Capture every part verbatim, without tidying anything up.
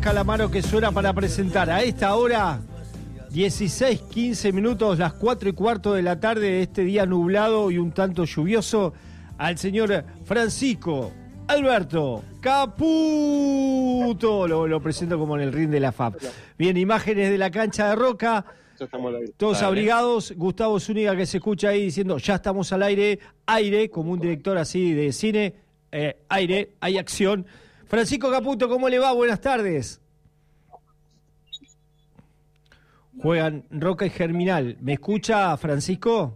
Calamaro que suena para presentar a esta hora, dieciséis quince minutos, las cuatro y cuarto de la tarde de este día nublado y un tanto lluvioso, al señor Francisco Alberto Caputo. Lo, lo presento como en el ring de la F A P. Bien, imágenes de la cancha de Roca. Todos abrigados. Gustavo Zúñiga que se escucha ahí diciendo, ya estamos al aire. Aire, como un director así de cine. Eh, aire, hay acción. Francisco Caputo, ¿cómo le va? Buenas tardes. Juegan Roca y Germinal. ¿Me escucha, Francisco?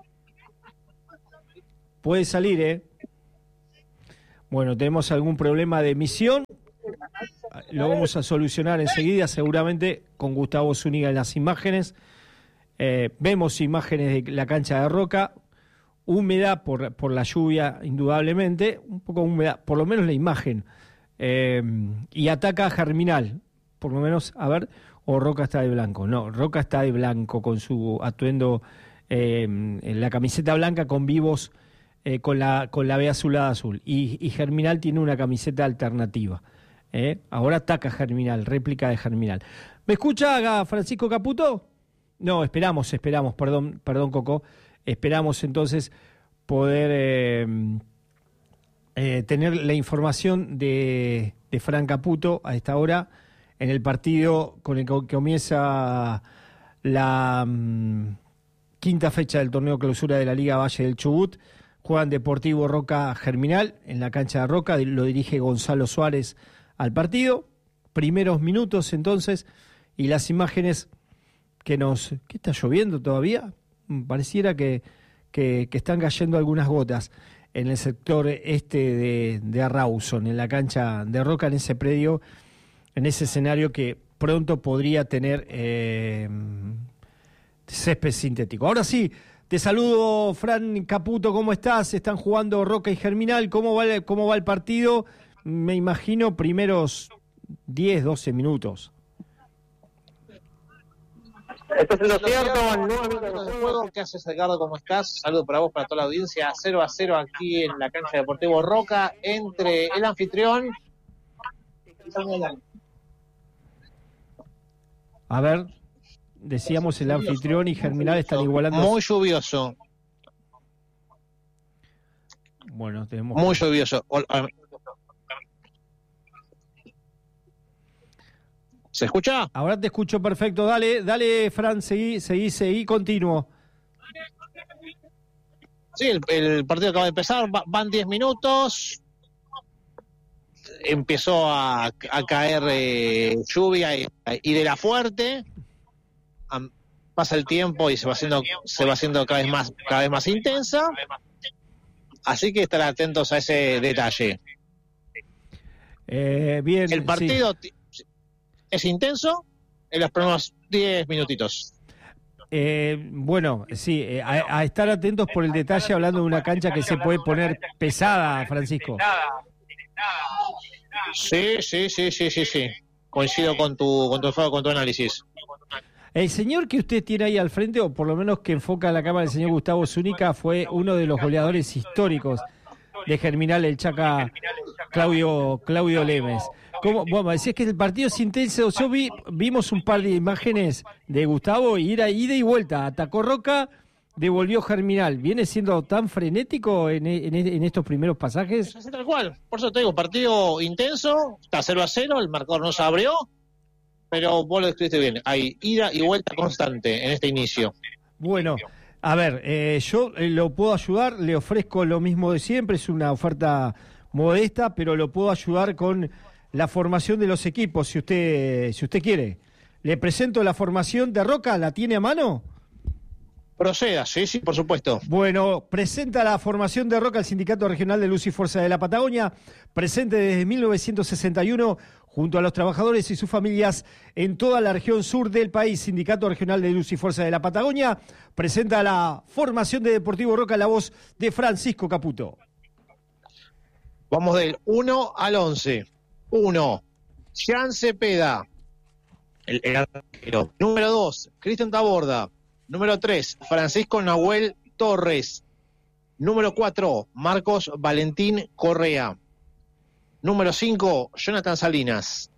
Puede salir, ¿eh? Bueno, tenemos algún problema de emisión. Lo vamos a solucionar enseguida, seguramente con Gustavo Zúñiga en las imágenes. Eh, vemos imágenes de la cancha de Roca. Húmeda por, por la lluvia, indudablemente. Un poco húmeda, por lo menos la imagen. Eh, y ataca a Germinal. Por lo menos, a ver, o Roca está de blanco. No, Roca está de blanco con su atuendo, eh, en la camiseta blanca con vivos, eh, con la con la B azulada azul. Y, y Germinal tiene una camiseta alternativa. Eh. Ahora ataca Germinal, réplica de Germinal. ¿Me escucha, Francisco Caputo? No, esperamos, esperamos, perdón, perdón, Coco. Esperamos entonces poder eh, eh, tener la información de, de Fran Caputo a esta hora en el partido con el que comienza la um, quinta fecha del torneo clausura de la Liga Valle del Chubut. Juegan Deportivo Roca Germinal en la cancha de Roca, lo dirige Gonzalo Suárez al partido. Primeros minutos entonces, y las imágenes que nos... ¿Qué está lloviendo todavía? Pareciera que, que, que están cayendo algunas gotas en el sector este de, de Rawson, en la cancha de Roca, en ese predio, en ese escenario que pronto podría tener eh, césped sintético. Ahora sí, te saludo, Fran Caputo, ¿cómo estás? Están jugando Roca y Germinal, ¿cómo va el, cómo va el partido? Me imagino primeros diez, doce minutos. Esto es lo cierto, nueve minutos de juego. ¿Qué haces, Edgardo? ¿Cómo estás? Saludos para vos, para toda la audiencia. cero a cero aquí en la cancha de Deportivo Roca, entre el anfitrión. A ver, decíamos el anfitrión y Germinal están igualando. Muy lluvioso. Bueno, tenemos... Muy lluvioso. ¿Se escucha? Ahora te escucho perfecto. Dale, dale, Fran, seguí, seguí, seguí, continuo. Sí, el, el partido acaba de empezar, va, van diez minutos. Empezó a, a caer eh, lluvia y, y de la fuerte. A, pasa el tiempo y se va haciendo, se va haciendo cada vez más, cada vez más intensa. Así que estar atentos a ese detalle. Eh, bien. El partido sí. Es intenso en los primeros diez minutitos. Eh, bueno, sí, eh, a, a estar atentos por el detalle, hablando de una cancha que se puede poner pesada, Francisco. Sí, sí, sí, sí, sí, sí. Coincido con tu, con tu, con tu análisis. El señor que usted tiene ahí al frente, o por lo menos que enfoca la cámara, el señor Gustavo Zúñiga, fue uno de los goleadores históricos de Germinal, el Chaca Claudio, Claudio Lemes. ¿Cómo? Bueno, decías que el partido es intenso. Yo vi, vimos un par de imágenes de Gustavo y era ida y vuelta. Atacó Roca, devolvió Germinal. ¿Viene siendo tan frenético en, en, en estos primeros pasajes? Es tal cual. Por eso te digo, partido intenso, está cero a cero, el marcador no se abrió, pero vos lo describiste bien. Hay ida y vuelta constante en este inicio. Bueno, a ver, eh, yo eh, lo puedo ayudar, le ofrezco lo mismo de siempre, es una oferta modesta, pero lo puedo ayudar con la formación de los equipos, si usted si usted quiere. ¿Le presento la formación de Roca? ¿La tiene a mano? Proceda, sí, sí, por supuesto. Bueno, presenta la formación de Roca el Sindicato Regional de Luz y Fuerza de la Patagonia, presente desde mil novecientos sesenta y uno junto a los trabajadores y sus familias en toda la región sur del país. Sindicato Regional de Luz y Fuerza de la Patagonia presenta la formación de Deportivo Roca, la voz de Francisco Caputo. Vamos del uno al once. uno, Jean Cepeda, el, el arquero. Número dos, Cristian Taborda. Número tres, Francisco Nahuel Torres. Número cuatro, Marcos Valentín Correa. Número cinco, Jonathan Salinas.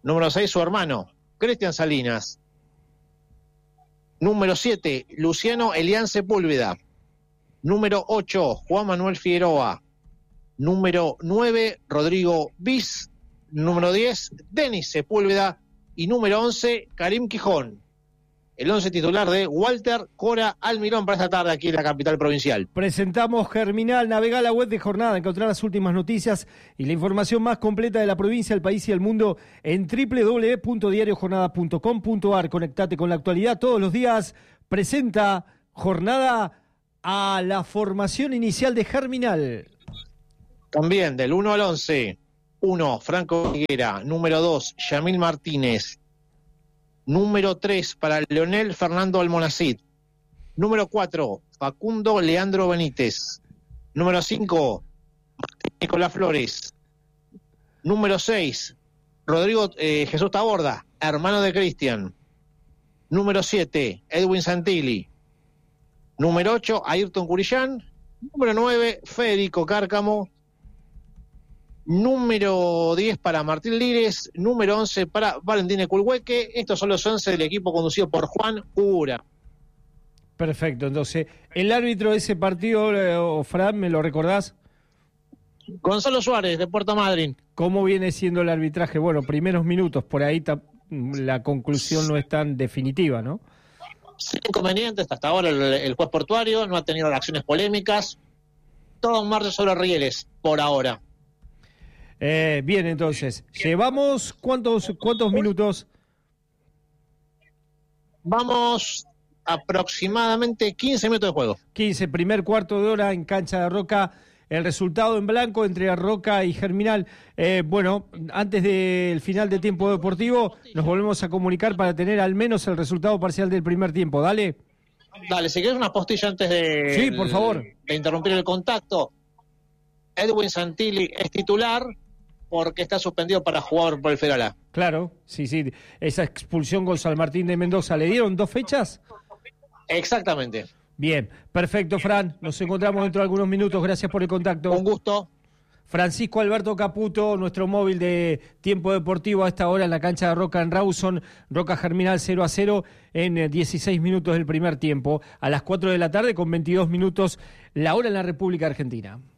Número seis, su hermano, Cristian Salinas. Número siete, Luciano Elian Sepúlveda. Número ocho, Juan Manuel Figueroa. Número nueve, Rodrigo Bis. Número diez, Denis Sepúlveda. Y número once, Karim Quijón. El once titular de Walter Cora Almirón para esta tarde aquí en la capital provincial. Presentamos Germinal, navega la web de Jornada, encontrar las últimas noticias y la información más completa de la provincia, el país y el mundo en doble u doble u doble u punto diario jornada punto com punto a r. Conectate con la actualidad todos los días. Presenta Jornada a la formación inicial de Germinal. También del uno al once, uno, Franco Higuera. Número dos, Yamil Martínez. Número tres, para Leonel Fernando Almonacid. Número cuatro, Facundo Leandro Benítez. Número cinco, Nicolás Flores. Número seis, Rodrigo eh, Jesús Taborda, hermano de Cristian. Número siete, Edwin Santilli. Número ocho, Ayrton Curillán. Número nueve, Federico Cárcamo. Número diez para Martín Lires, número once para Valentín Culhueque. Estos son los once del equipo conducido por Juan Ura. Perfecto, entonces, el árbitro de ese partido, eh, Fran, ¿me lo recordás? Gonzalo Suárez, de Puerto Madryn. ¿Cómo viene siendo el arbitraje? Bueno, primeros minutos, por ahí ta- la conclusión no es tan definitiva, ¿no? Sin inconvenientes, hasta ahora el, el juez portuario no ha tenido reacciones polémicas. Todo en marcha sobre rieles, por ahora. Eh, bien, entonces, ¿llevamos cuántos, cuántos minutos? Vamos aproximadamente quince minutos de juego. quince, primer cuarto de hora en cancha de Roca. El resultado en blanco entre Roca y Germinal. Eh, bueno, antes del final de tiempo deportivo, nos volvemos a comunicar para tener al menos el resultado parcial del primer tiempo. Dale. Dale, si quieres una postilla antes de, Sí, por favor. de interrumpir el contacto. Edwin Santilli es titular porque está suspendido para jugar por el Federal A. Claro, sí, sí. Esa expulsión con San Martín de Mendoza, ¿le dieron dos fechas? Exactamente. Bien, perfecto, Fran. Nos encontramos dentro de algunos minutos. Gracias por el contacto. Un gusto. Francisco Alberto Caputo, nuestro móvil de tiempo deportivo a esta hora en la cancha de Roca en Rawson. Roca Germinal cero a cero en dieciséis minutos del primer tiempo. A las cuatro de la tarde con veintidós minutos la hora en la República Argentina.